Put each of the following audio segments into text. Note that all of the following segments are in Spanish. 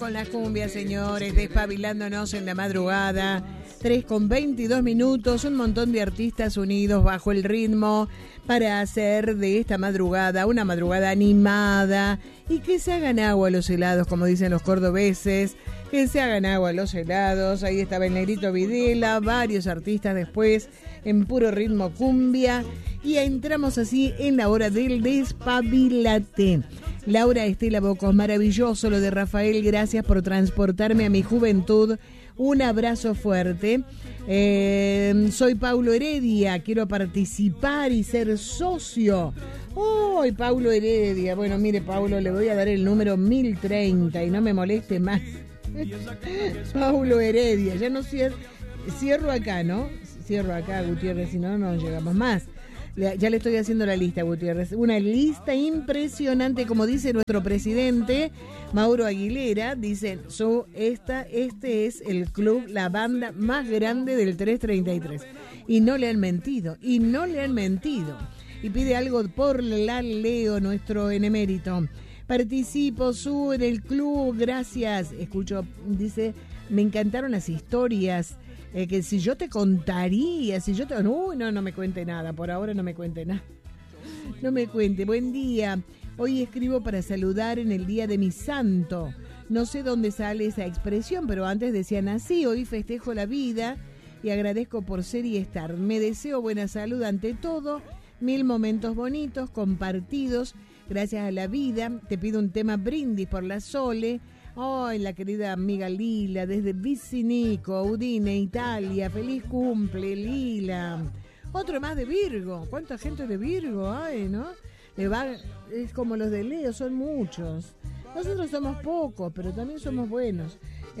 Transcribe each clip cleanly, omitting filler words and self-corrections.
Con las cumbias, señores, despabilándonos en la madrugada, 3:22, un montón de artistas unidos bajo el ritmo para hacer de esta madrugada una madrugada animada y que se hagan agua los helados, como dicen los cordobeses, que se hagan agua los helados. Ahí estaba el Negrito Videla, varios artistas después en puro ritmo cumbia y entramos así en la hora del despabilate. Laura Estela Bocos, maravilloso lo de Rafael, gracias por transportarme a mi juventud, un abrazo fuerte. Soy Paulo Heredia, quiero participar y ser socio. ¡Uy, Paulo Heredia! Bueno, mire, Paulo, le voy a dar el número 1030 y no me moleste más. Paulo Heredia, ya no cierro acá, ¿no? Cierro acá, Gutiérrez, si no, no llegamos más. Ya le estoy haciendo la lista, Gutiérrez. Una lista impresionante, como dice nuestro presidente, Mauro Aguilera. Dicen, este es el club, la banda más grande del 333. Y no le han mentido. Y pide algo por la Leo, nuestro enemérito. Participo, sube del club, gracias. Escucho, dice, me encantaron las historias. Que si yo te contaría, no me cuente nada, por ahora no me cuente nada. No me cuente. Buen día, hoy escribo para saludar en el día de mi santo. No sé dónde sale esa expresión, pero antes decían así, hoy festejo la vida y agradezco por ser y estar. Me deseo buena salud ante todo, 1000 momentos bonitos, compartidos, gracias a la vida. Te pido un tema brindis por la Sole. Ay, la querida amiga Lila, desde Vicinico, Udine, Italia. Feliz cumple, Lila. Otro más de Virgo. ¿Cuánta gente de Virgo hay, no? Es como los de Leo, son muchos. Nosotros somos pocos, pero también somos buenos.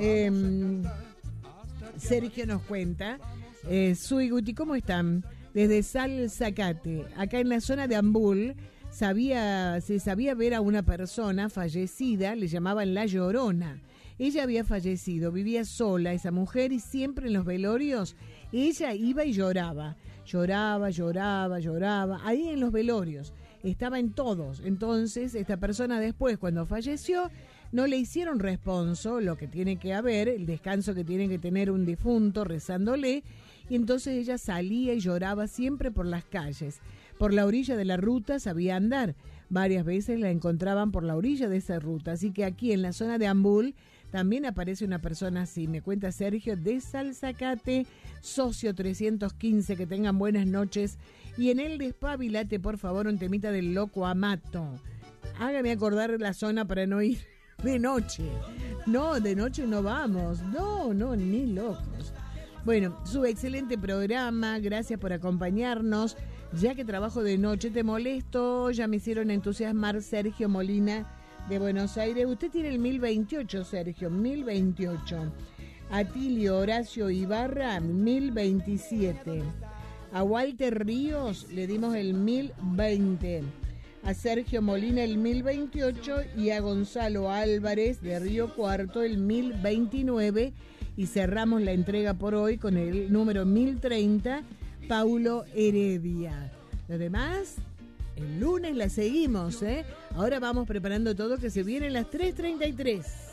Sergio nos cuenta. Sui Guti, ¿cómo están? Desde Salzacate, acá en la zona de Ambul. Se sabía ver a una persona fallecida, le llamaban La Llorona. Ella había fallecido, vivía sola esa mujer y siempre en los velorios ella iba y lloraba. Lloraba, ahí en los velorios, estaba en todos. Entonces esta persona después, cuando falleció, no le hicieron responso, lo que tiene que haber, el descanso que tiene que tener un difunto rezándole, y entonces ella salía y lloraba siempre por las calles. Por la orilla de la ruta sabía andar. Varias veces la encontraban por la orilla de esa ruta. Así que aquí en la zona de Ambul también aparece una persona así. Me cuenta Sergio de Salzacate, socio 315. Que tengan buenas noches. Y en el despabilate, por favor, un temita del Loco Amato. Hágame acordar la zona para no ir de noche. No, de noche no vamos. No, ni locos. Bueno, su excelente programa. Gracias por acompañarnos. Ya que trabajo de noche, te molesto, ya me hicieron entusiasmar. Sergio Molina de Buenos Aires. Usted tiene el 1028, Sergio, 1028. Atilio Horacio Ibarra, 1027. A Walter Ríos le dimos el 1020. A Sergio Molina el 1028 y a Gonzalo Álvarez de Río Cuarto el 1029. Y cerramos la entrega por hoy con el número 1030. Paulo Heredia. Lo demás, el lunes la seguimos, ¿eh? Ahora vamos preparando todo que se vienen las 3:33.